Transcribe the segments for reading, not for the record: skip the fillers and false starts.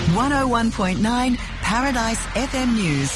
101.9 Paradise FM News.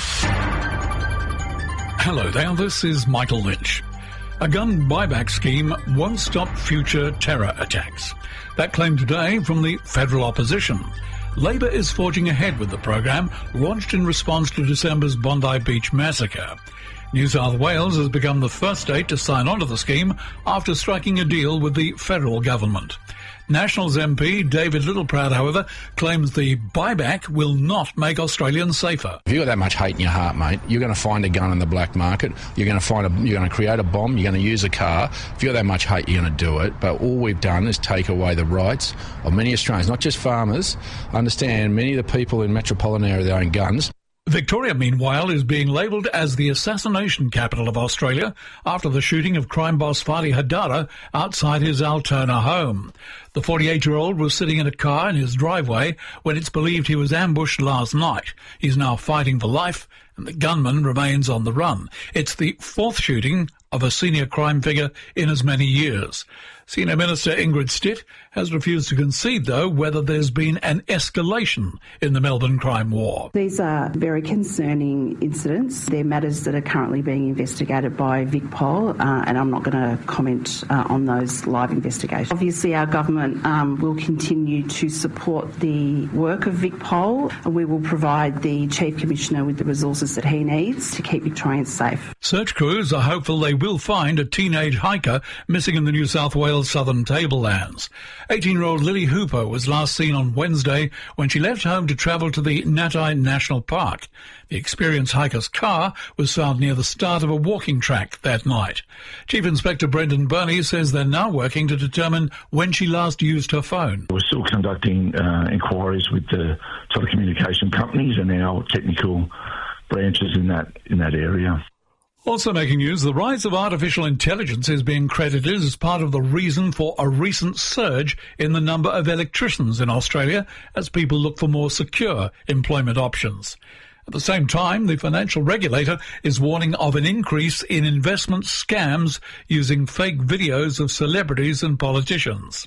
Hello there, this is Michael Lynch. A gun buyback scheme won't stop future terror attacks. That claim today from the federal opposition. Labor is forging ahead with the program, launched in response to December's Bondi Beach massacre. New South Wales has become the first state to sign on to the scheme after striking a deal with the federal government. Nationals MP David Littleproud, however, claims the buyback will not make Australians safer. If you've got that much hate in your heart, mate, you're going to find a gun in the black market. You're going to create a bomb. You're going to use a car. If you've got that much hate, you're going to do it. But all we've done is take away the rights of many Australians, not just farmers. Understand, many of the people in metropolitan area that own guns. Victoria, meanwhile, is being labelled as the assassination capital of Australia after the shooting of crime boss Fadi Haddara outside his Altona home. The 48-year-old was sitting in a car in his driveway when it's believed he was ambushed last night. He's now fighting for life, and the gunman remains on the run. It's the fourth shooting of a senior crime figure in as many years. Senior Minister Ingrid Stitt has refused to concede, though, whether there's been an escalation in the Melbourne crime war. These are very concerning incidents. They're matters that are currently being investigated by VicPol, and I'm not going to comment on those live investigations. Obviously, our government will continue to support the work of VicPol. We will provide the Chief Commissioner with the resources that he needs to keep Victorians safe. Search crews are hopeful they will find a teenage hiker missing in the New South Wales southern tablelands. 18-year-old Lily Hooper was last seen on Wednesday when she left home to travel to the Natai National Park. The experienced hiker's car was found near the start of a walking track that night. Chief Inspector Brendan Burney says they're now working to determine when she last used her phone. We're still conducting inquiries with the telecommunication companies and our technical branches in that area. Also making news, the rise of artificial intelligence is being credited as part of the reason for a recent surge in the number of electricians in Australia as people look for more secure employment options. At the same time, the financial regulator is warning of an increase in investment scams using fake videos of celebrities and politicians.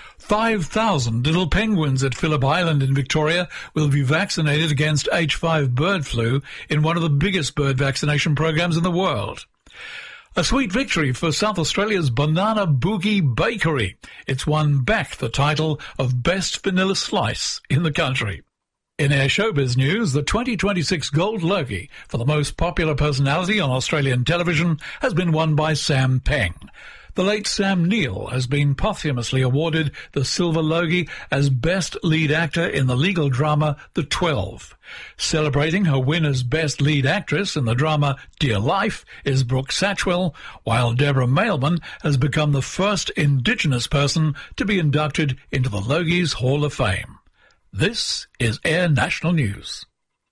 5,000 little penguins at Phillip Island in Victoria will be vaccinated against H5 bird flu in one of the biggest bird vaccination programs in the world. A sweet victory for South Australia's Banana Boogie Bakery. It's won back the title of Best Vanilla Slice in the country. In our showbiz news, the 2026 Gold Logie for the most popular personality on Australian television has been won by Sam Peng. The late Sam Neill has been posthumously awarded the Silver Logie as Best Lead Actor in the legal drama The 12. Celebrating her win as Best Lead Actress in the drama Dear Life is Brooke Satchwell, while Deborah Mailman has become the first Indigenous person to be inducted into the Logie's Hall of Fame. This is Air National News.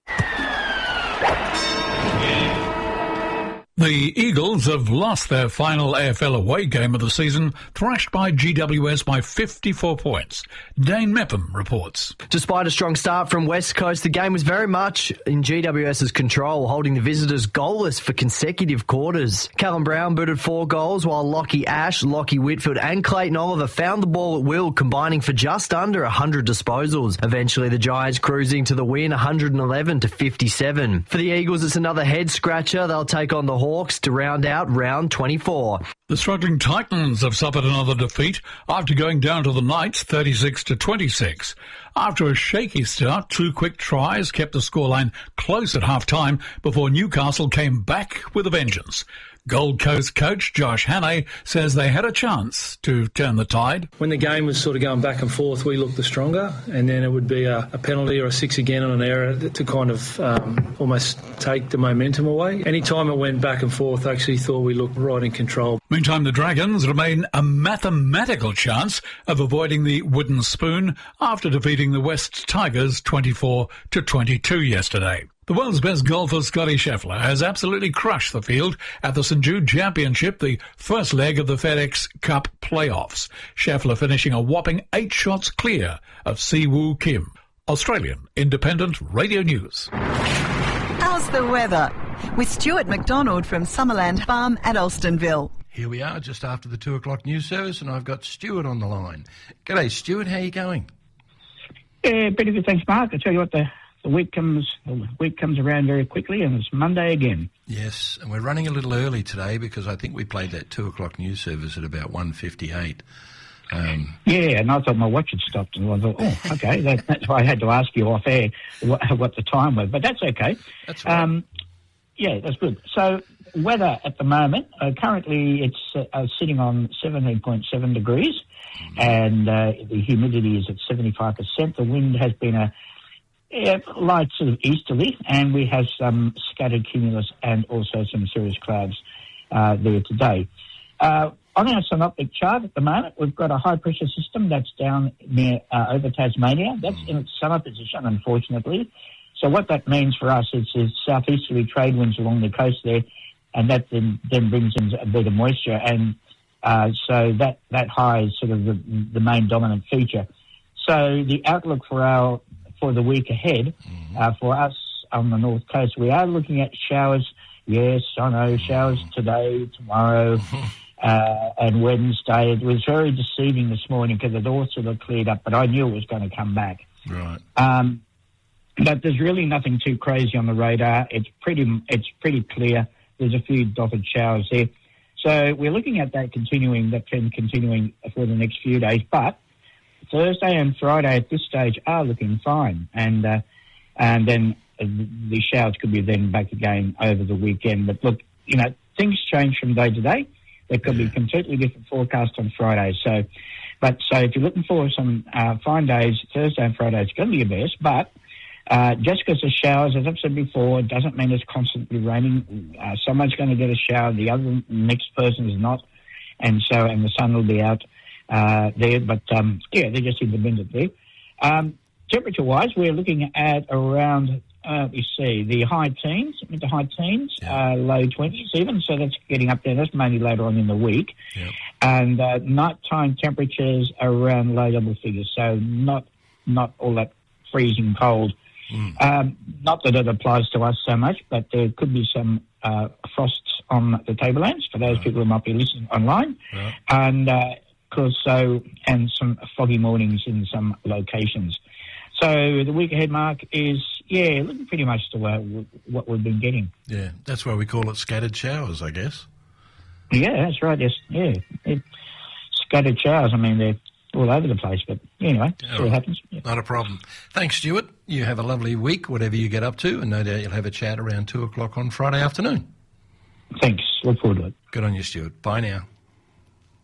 The Eagles have lost their final AFL away game of the season, thrashed by GWS by 54 points. Dane Mepham reports. Despite a strong start from West Coast, the game was very much in GWS's control, holding the visitors goalless for consecutive quarters. Callum Brown booted 4 goals, while Lockie Ash, Lockie Whitfield and Clayton Oliver found the ball at will, combining for just under 100 disposals. Eventually, the Giants cruising to the win, 111-57. For the Eagles, it's another head-scratcher. They'll take on the Hawks to round out round 24. The struggling Titans have suffered another defeat after going down to the Knights 36-26. After a shaky start, 2 quick tries kept the scoreline close at half-time before Newcastle came back with a vengeance. Gold Coast coach Josh Hannay says they had a chance to turn the tide. When the game was sort of going back and forth, we looked the stronger, and then it would be a penalty or a 6 again on an error to kind of almost take the momentum away. Any time it went back and forth, I actually thought we looked right in control. Meantime, the Dragons remain a mathematical chance of avoiding the wooden spoon after defeating the West Tigers 24-22 yesterday. The world's best golfer, Scottie Scheffler, has absolutely crushed the field at the St. Jude Championship, the first leg of the FedEx Cup playoffs. Scheffler finishing a whopping 8 shots clear of Siwoo Kim. Australian Independent Radio News. How's the weather? With Stuart McDonald from Summerland Farm at Alstonville. Here we are, just after the 2 o'clock news service, and I've got Stuart on the line. G'day, Stuart. How are you going? Yeah, pretty good. Thanks, Mark. I tell you what, the week comes around very quickly, and it's Monday again. Yes, and we're running a little early today because I think we played that 2 o'clock news service at about 1:58. Yeah, and I thought my watch had stopped, and I thought, oh, okay, that's why I had to ask you off air what the time was, but that's okay. That's right. Yeah, that's good. So, weather at the moment, currently it's sitting on 17.7 degrees, and the humidity is at 75%. The wind has been a light sort of easterly, and we have some scattered cumulus and also some cirrus clouds there today. On our synoptic chart at the moment, we've got a high-pressure system that's down near over Tasmania. That's in its summer position, unfortunately. So what that means for us is southeasterly trade winds along the coast there, and that then brings in a bit of moisture. And so that high is sort of the main dominant feature. So the outlook for the week ahead, for us on the north coast, we are looking at showers. Yes, I know, showers today, tomorrow, and Wednesday. It was very deceiving this morning because it all sort of cleared up, but I knew it was going to come back. Right. But there's really nothing too crazy on the radar. It's pretty clear. There's a few dotted showers there. So we're looking at that trend continuing for the next few days. But Thursday and Friday at this stage are looking fine. And then the showers could be then back again over the weekend. But look, things change from day to day. There could be completely different forecasts on Friday. So if you're looking for some fine days, Thursday and Friday, it's going to be your best. But just because of showers, as I've said before, doesn't mean it's constantly raining. Someone's going to get a shower, the next person is not, and the sun will be out there. But they're just independent there. Temperature-wise, we're looking at around the high teens, mid to high teens, low 20s even. So that's getting up there. That's mainly later on in the week, and nighttime temperatures around low double figures. So not all that freezing cold. Not that it applies to us so much, but there could be some frosts on the tablelands for those people who might be listening online, and some foggy mornings in some locations. So the week ahead, Mark, is looking pretty much to what we've been getting. Yeah, that's why we call it scattered showers, I guess. Yeah, that's right. Yes, scattered showers. I mean, they're all over the place, but anyway, see what happens. Yeah. Not a problem. Thanks, Stuart. You have a lovely week, whatever you get up to, and no doubt you'll have a chat around 2 o'clock on Friday afternoon. Thanks. Look forward to it. Good on you, Stuart. Bye now.